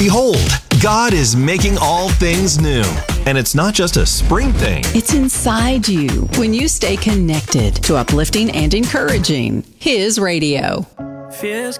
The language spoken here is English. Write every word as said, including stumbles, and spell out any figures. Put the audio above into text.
Behold, God is making all things new. And it's not just a spring thing. It's inside you when you stay connected to uplifting and encouraging His radio. Fears